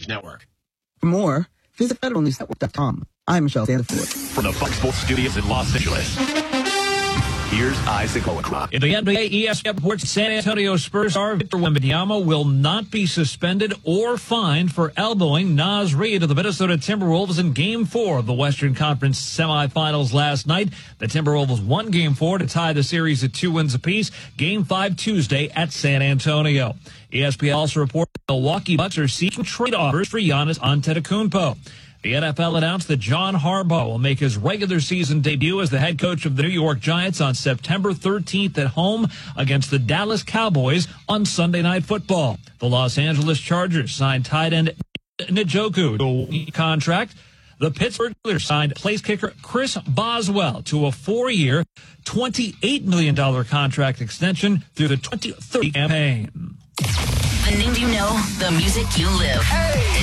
Network. For more, visit federalnewsnetwork.com. I'm Michelle Sandiford. From the Fox Sports Studios in Los Angeles, here's Isaac Oakrock. In the NBA, ESPN reports San Antonio Spurs star Victor Wembanyama will not be suspended or fined for elbowing Naz Reid of the Minnesota Timberwolves in Game 4 of the Western Conference semifinals last night. The Timberwolves won Game 4 to tie the series at 2 wins apiece. Game 5 Tuesday at San Antonio. ESPN also reports the Milwaukee Bucks are seeking trade offers for Giannis Antetokounmpo. The NFL announced that John Harbaugh will make his regular season debut as the head coach of the New York Giants on September 13th at home against the Dallas Cowboys on Sunday Night Football. The Los Angeles Chargers signed tight end Njoku to a contract. The Pittsburgh Steelers signed place kicker Chris Boswell to a 4-year, $28 million contract extension through the 2030 campaign. The name you know, the music you live. Hey!